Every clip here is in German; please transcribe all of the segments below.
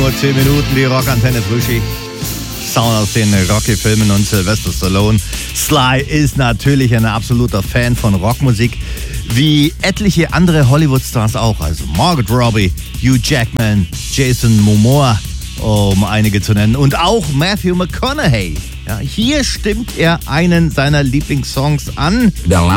Uhr 10 Minuten, die Rockantenne Frühschicht. Sound aus den Rocky-Filmen und Sylvester Stallone. Sly ist natürlich ein absoluter Fan von Rockmusik, wie etliche andere Hollywood-Stars auch. Also Margot Robbie, Hugh Jackman, Jason Momoa, um einige zu nennen. Und auch Matthew McConaughey. Ja, hier stimmt er einen seiner Lieblingssongs an.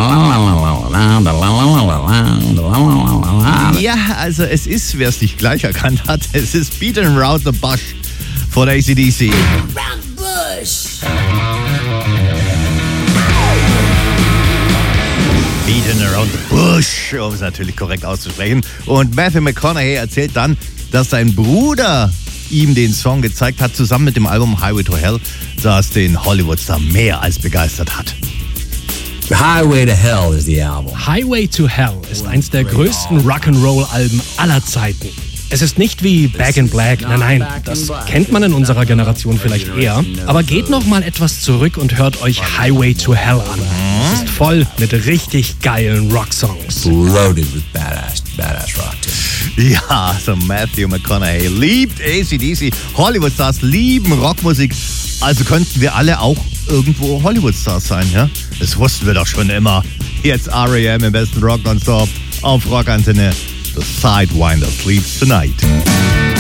Ja, also es ist, wer es nicht gleich erkannt hat, es ist Beatin' Around the Bush von AC/DC. Beatin' Around the Bush, um es natürlich korrekt auszusprechen. Und Matthew McConaughey erzählt dann, dass sein Bruder ihm den Song gezeigt hat, zusammen mit dem Album Highway to Hell, das den Hollywood-Star mehr als begeistert hat. Highway to Hell is the album. Highway to Hell ist eins der größten Rock'n'Roll-Alben aller Zeiten. Es ist nicht wie Back in Black, nein, das kennt man in unserer Generation vielleicht eher. Aber geht noch mal etwas zurück und hört euch Highway to Hell an. Es ist voll mit richtig geilen Rocksongs. Loaded with badass rock. Ja, also Matthew McConaughey liebt AC/DC. Hollywood-Stars lieben Rockmusik. Also könnten wir alle auch irgendwo Hollywood-Stars sein, ja? Das wussten wir doch schon immer. Jetzt R.E.M. im besten Rock nonstop auf Rockantenne. The Sidewinder sleeps tonight.